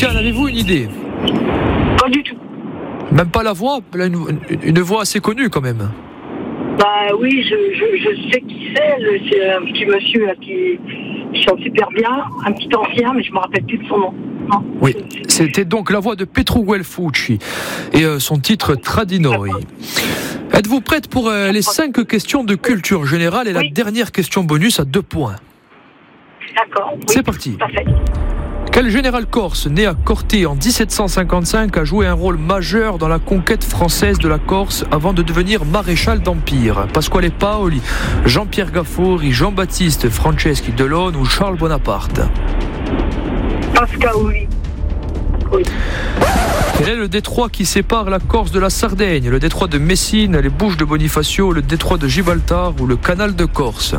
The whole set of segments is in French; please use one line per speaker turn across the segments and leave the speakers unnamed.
Martial, avez-vous une idée?
Pas du tout.
Même pas la voix? Une voix assez connue quand même.
Bah oui, je sais qui c'est. C'est un petit monsieur là, qui chante super bien, un petit ancien, mais je me rappelle plus de son nom. Non.
Oui, c'était donc la voix de Petru Guelfucci et son titre Tradinoi. Êtes-vous prête pour les 5 questions de culture générale et la dernière question bonus à 2 points?
D'accord. Oui,
c'est parti.
Parfait.
Quel général corse, né à Corté en 1755, a joué un rôle majeur dans la conquête française de la Corse avant de devenir maréchal d'Empire? Pasquale Paoli, Jean-Pierre Gaffori, Jean-Baptiste Franceschi Delone ou Charles Bonaparte?
Pasquale, oui.
Quel est le détroit qui sépare la Corse de la Sardaigne? Le détroit de Messine, les Bouches de Bonifacio, le détroit de Gibraltar ou le canal de Corse?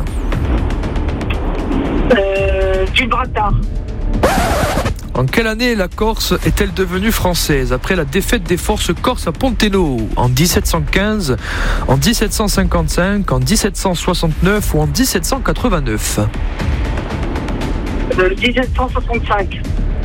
Gibraltar.
En quelle année la Corse est-elle devenue française après la défaite des forces corses à Ponteno? En 1715, en 1755, en 1769 ou en 1789?
1765.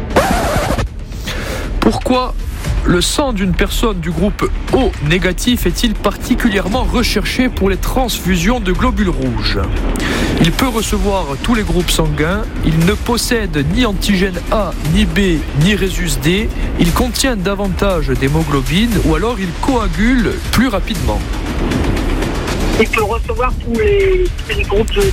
Pourquoi le sang d'une personne du groupe O négatif est-il particulièrement recherché pour les transfusions de globules rouges? Il peut recevoir tous les groupes sanguins, il ne possède ni antigène A, ni B, ni résus D, il contient davantage d'hémoglobine ou alors il coagule plus rapidement.
Il peut recevoir tous les groupes de...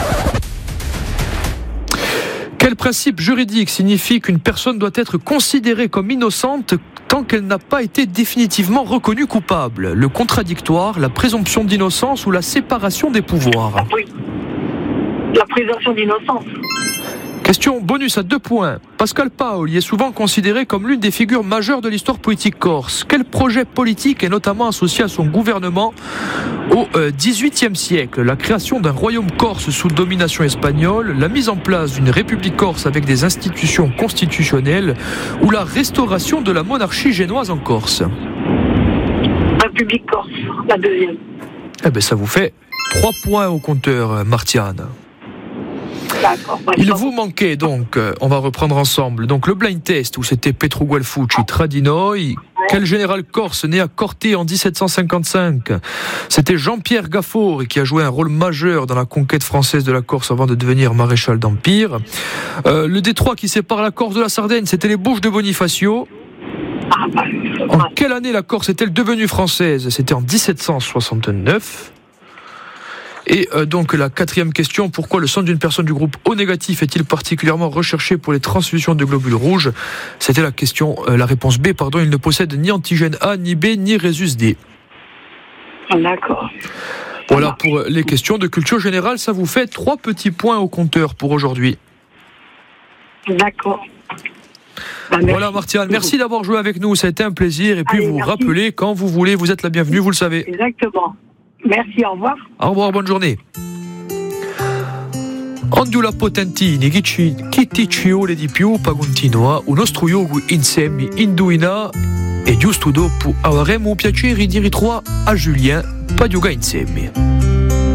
Quel principe juridique signifie qu'une personne doit être considérée comme innocente tant qu'elle n'a pas été définitivement reconnue coupable? Le contradictoire, la présomption d'innocence ou la séparation des pouvoirs?
La présomption d'innocence.
Question bonus à 2 points. Pasquale Paoli est souvent considéré comme l'une des figures majeures de l'histoire politique corse. Quel projet politique est notamment associé à son gouvernement au XVIIIe siècle? La création d'un royaume corse sous domination espagnole, la mise en place d'une république corse avec des institutions constitutionnelles ou la restauration de la monarchie génoise en Corse?
République corse, la deuxième.
Eh bien, ça vous fait 3 points au compteur, Martiane.
D'accord.
Il vous manquait donc, on va reprendre ensemble, donc le blind test où c'était Petru Guelfucci, Tradinoi. Quel général corse né à Corté en 1755? C'était Jean-Pierre Gaffori qui a joué un rôle majeur dans la conquête française de la Corse avant de devenir maréchal d'Empire. Le détroit qui sépare la Corse de la Sardaigne, c'était les Bouches de Bonifacio. En quelle année la Corse est-elle devenue française? C'était en 1769. Et donc la 4e question, pourquoi le sang d'une personne du groupe O négatif est-il particulièrement recherché pour les transfusions de globules rouges? C'était la question, la réponse B, pardon, il ne possède ni antigène A, ni B, ni résus D.
D'accord.
Voilà pour les questions de culture générale, ça vous fait 3 petits points au compteur pour aujourd'hui.
D'accord.
Voilà Martial, merci d'avoir joué avec nous, ça a été un plaisir. Et puis vous rappelez quand vous voulez, vous êtes la bienvenue, vous le savez.
Exactement. Merci, au revoir.
Au revoir, bonne journée. Ondula potentini, chi ti ci vuole di più per continuare un nostro yoga insieme induina e giusto dopo avremo piacere di ritrovare a Julien per yoga insieme.